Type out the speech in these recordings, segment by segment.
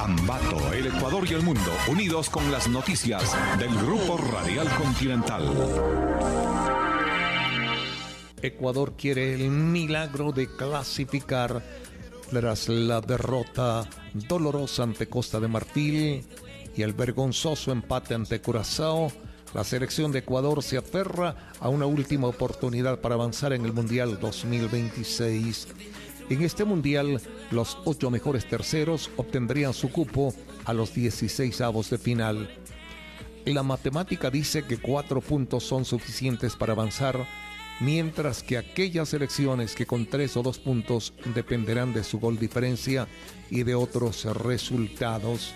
Ambato, el Ecuador y el mundo, unidos con las noticias del Grupo Radial Continental. Ecuador quiere el milagro de clasificar tras la derrota dolorosa ante Costa de Marfil y el vergonzoso empate ante Curazao. La selección de Ecuador se aferra a una última oportunidad para avanzar en el Mundial 2026. En este Mundial, los 8 mejores terceros obtendrían su cupo a los 16avos de final. La matemática dice que 4 puntos son suficientes para avanzar, mientras que aquellas selecciones que con 3 o 2 puntos dependerán de su gol diferencia y de otros resultados.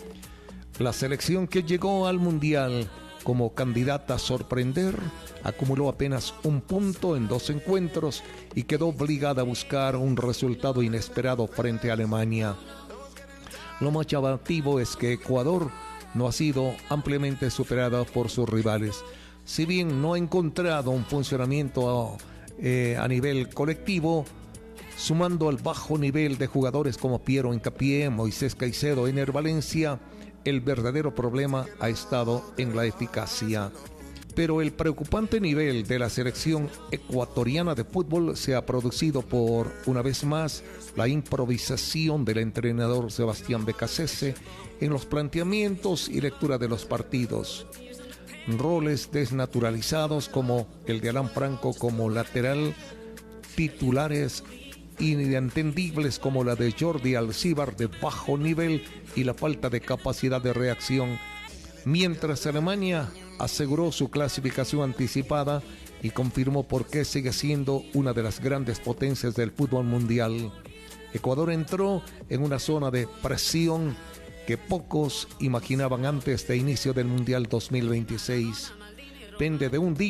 La selección que llegó al Mundial como candidata a sorprender acumuló apenas 1 punto en 2 encuentros y quedó obligada a buscar un resultado inesperado frente a Alemania. Lo más llamativo es que Ecuador no ha sido ampliamente superada por sus rivales. Si bien no ha encontrado un funcionamiento a nivel colectivo, sumando al bajo nivel de jugadores como Piero Hincapié, Moisés Caicedo, Ener Valencia, el verdadero problema ha estado en la eficacia. Pero el preocupante nivel de la selección ecuatoriana de fútbol se ha producido por, una vez más, la improvisación del entrenador Sebastián Becasese en los planteamientos y lectura de los partidos. Roles desnaturalizados como el de Alan Franco como lateral, titulares inentendibles como la de Jordi Alcíbar de bajo nivel y la falta de capacidad de reacción, mientras Alemania aseguró su clasificación anticipada y confirmó por qué sigue siendo una de las grandes potencias del fútbol mundial. Ecuador entró en una zona de presión que pocos imaginaban antes de inicio del Mundial 2026. Pende de un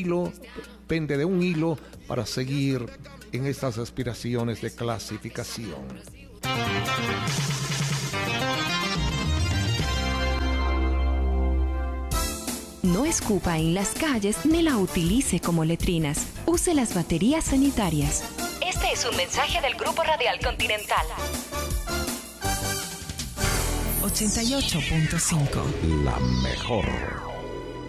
hilo para seguir en estas aspiraciones de clasificación. No escupa en las calles ni la utilice como letrinas. Use las baterías sanitarias. Este es un mensaje del Grupo Radial Continental. 88.5. La mejor.